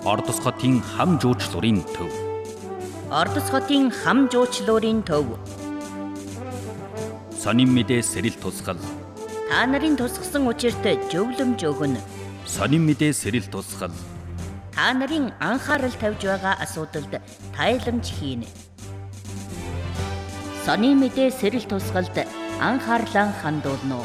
Ордос хотын хам жуучлуурын төв. Ордос хотын хам жуучлуурын төв. Сонин мэдээ сэрэл тусгал. Та нарын тусгасан учирт зөвлөмж өгнө. Сонин мэдээ сэрэл тусгал. Та нарын анхаарал тавьж байгаа асуудалд тайламж хийнэ. Сонин мэдээ сэрэл тусгалд анхаарлаа хандуулно.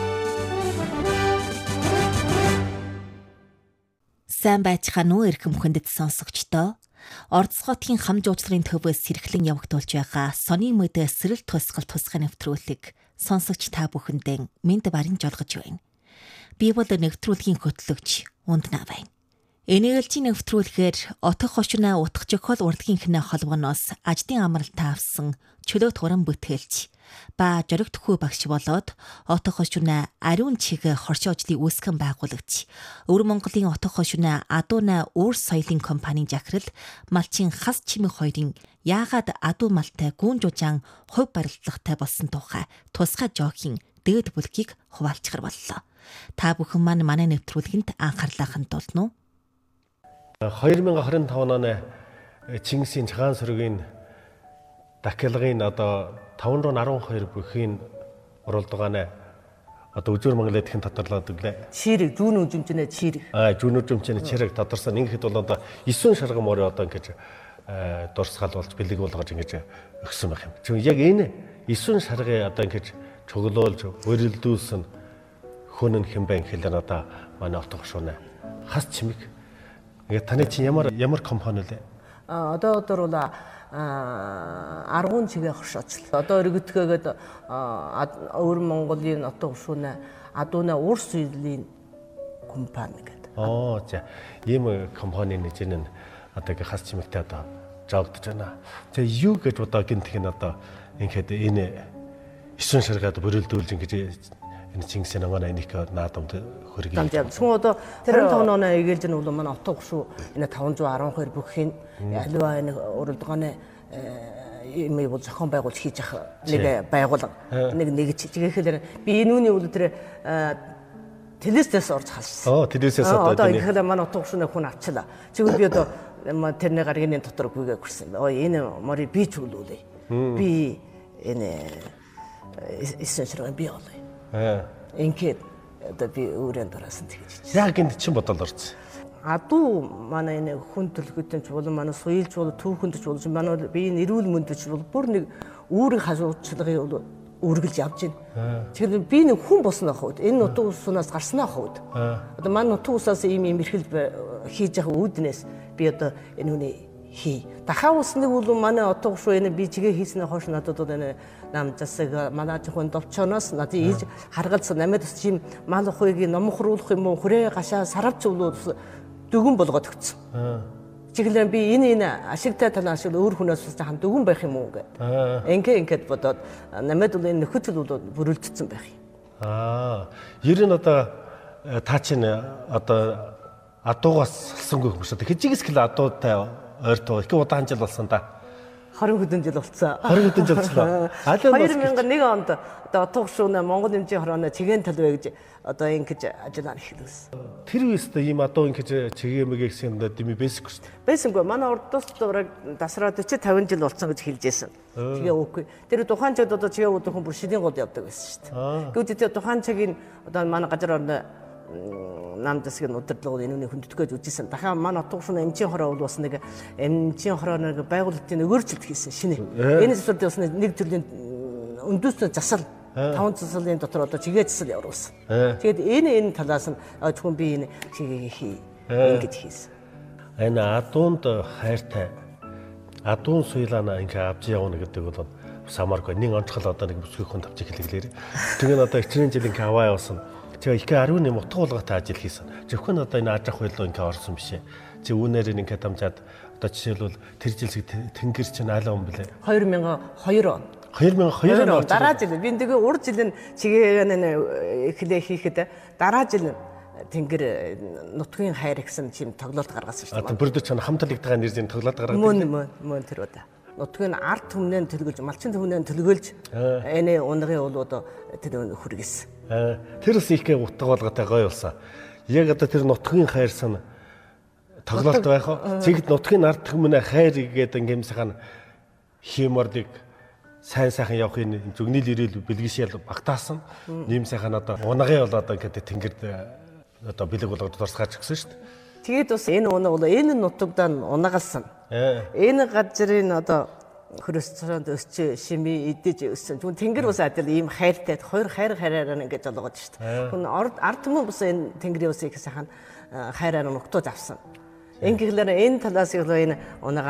Сайн байцгаана уу эрхэм хүндэт сонсогчдоо. Ордос хотын хам жуучлалын төвөөс сэргэлэн явагдуулж байгаа сонин мэдээ сэрэл тусгал тусгай нэвтрүүлэг сонсогч та бүхэндээ мэнд барин жолгож байна. Би бол нэвтрүүлгийн хөтлөгч Унднаа байна. Энэгэлжийн нэвтрүүлгээр отох хошуна утгах жохол урдгийнхнээ холбооноос аждын амралтаа авсан чөлөө туран бүтээлч ба жоригтхүү багш болоод отох хошуна ариун чиг хоршоожлын үүсгэн байгуулагч Өвөр Монголын отох хошуна адууна өөр соёлын компанийн захирал малчин хас чимэг хоёрын яагаад адуу малтай гүүн жужаан хувь барилдлагатай болсон тухай тусгай жоохийн дээд бүлгийг хуваалцгаар боллоо. Та бүхэн манай нэвтрүүлгэнд анхаарлаа хандуулна уу? 2025 оны Чингисийн цагаан сүргийн дахилагын 512 бүхийн уралдааны Үзүүр Монголын эдхийн тодорлоод өглөө. Чирэг зүүн үзэмжнээ чирэг. Зүүн үзэмжнээ чирэг тодорсон. Ингээд бол 9 шарган морь ингэж дурсгал болж бэлэг болгож ингэж өгсөн байх юм. Зөв яг энэ 9 шаргыг ингэж чөглөөлж өрөлдүүлсэн хүн нь хэн бэ гэхэл манай отох шунаа хас чимэг. Таны чинь ямар компани лээ? Одоо бол аргуун чигээ хоршоочлоо. Одоо өргөдгөөгээд Өвөр Монголын отох шунаа адууна ур соёлын компани гэдэг. За ийм компани нэг нь хас чимэгтэй жаагдж байна. Тэгээ юу гэж гинтхэн ингээд энэ 9 шаргаад бүрэлдүүлж ингэж Чингисийн намаа энийг наадамд хөргий. Тэгвэл одоо 25 оны эгээлж нь бол манай отох шүү энэ 512 бүхний аливаа энэ уралдааны юм бол зохион байгуулж хийж явах нэг байгуулга нэг чигээхээр би энэ үний бол тэр телестээс орж халсан. Телестээс одоо ингээд манай отох шүүний хүн авчлаа. Тэгвэл би одоо тэрний гаргийн дотор гүйгээ хүрсэн. Энэ мори би чөглүүлээ. Би энэ эссеншрын би олоо. Ингээд одоо би өөрөнд дараасан тэгж. Яг энд чинь бодол орсон. Адуу манай энэ хүн төлөвлөгөөтэй ч бол манай соёлч бол түүхэнд ч бол манай би нэрүүл мөндөч бол бүр нэг үүрэг хасуулчлагыг бол үргэлж явж байна. Тэгэхээр би нэг хүн болсон ахуйд энэ нутаг усунаас гарсан ахуйд. Одоо манай нутаг усаас ийм эрхэл хийж явах үүднээс би одоо энэ үний хий. Дахиад усныг бол манай отох шүү энэ би чигээ хийснээ хойш надад энэ нам засаг манай зөвхөн довчоноос надад ийж харгалзсан намайг бас чим мал ухыг номхруулах юм уу хүрээ гашаа сарав зөвлөө дүгэн болгоод өгсөн. Чиглэн би энэ ашигтай талаа ашиг өөр хүнээс хам дүгэн байх юм уу гэ. Ингээд бодоод намайг бол энэ нөхөдөл бол бүрэлдсэн байх юм. Ер нь та чинь адуугаас салсангүй юм шүү. Хижигс гэл адуутай ойртоо их удаан жил болсон да. 20 хэдэн жил болсон. 20 хэдэн жил боллоо. 2001 онд отох шүүнэ Монгол эмчийн хорооны чигээр талбай гэж ингэж ажиллаа эхлүүлсэн. Тэр үеэс ийм адуу ингэж чигээ гэсэн дэми бэсик шүү дээ. Бэсэнгүй манай Ордос дасраа 40-50 жил болсон гэж хэлж байсан. Тэгээ үгүй. Тэр тухайн чад чигээ үүдхэн бүр шидийн гол явдаг байсан шүү дээ. Гэвч тэр тухайн цагийн манай газар орны нам засгийн удирдлага энэний хүндэтгэж үзсэн. Дахиад манай отох шүүн эмчийн хороо бол бас нэг эмчийн хороо нэг байгуулалтын өгөрчлөлт хийсэн шинэ. Энэ зүйл бас нэг төрлийн өндөөс засал 5 заслын дотор чигээ засал явуулсан. Тэгээд энэ талаас нь зөвхөн би энэ чигээ хий ингэж хийсэн. Энэ адуунд хайртай адуун соёлоо ингэ авч явна гэдэг бол самаргүй нэг онцгол нэг бүсгүй хүн тавьж хэлгэлээр. Тэгээд эцрийн жил ингэ аваа явсан. Тэгээ их 18 утга болготой ажил хийсэн. Зөвхөн энэ аж ахуй руу ингэ орсон биш ээ. Үүнээр ингэ дамжаад жишээлбэл тэр жилсэг тэнгэр чинь алаа юм блэ. 2002 он. 2002 он дараа жил би тэгээ урд жил чигээ эхлээ хийхэд дараа жил тэнгэр нутгийн хайр гэсэн чим тоглолт гаргасан шүү дээ. Бүрдөө чана хамтлагтайгаа нэрзийн тоглолт гаргаад. Мөн тэр удаа. Нутгийн арт түмнээ төлгөлж, малчин түмнээ төлгөлж энэ унгын улууд тэр хүргэсэн. Тэр бас их утга болготой гоё болсон. Яг тэр нутгийн хайрсан тоглолт байх уу? Цэгт нутгийн ард түмнэ хайр гэдэг ингээм сайхан химордыг сайн сайхан явахын зүгний ирэл бэлгэшээл багтаасан. Ийм сайхан одоо унагын бол одоо ингээд тэнгэрд одоо бэлэг болгоод дурсгаач гисэн шүү дээ. Тэгээд бас энэ унаг бол энэ нутагдан унагалсан. Энэ газрын одоо хөрөсцөнд өсч шими идэж өссөн. Тэгвэл тэнгэр бас адил ийм хайртай хоёр хайраар ингэж болгоод шүү дээ. Хүн ард түмэн бас энэ тэнгэрийн усыг сайхан хайраар нугтууд авсан. Ингээглээр энэ талаас нь энэ унаг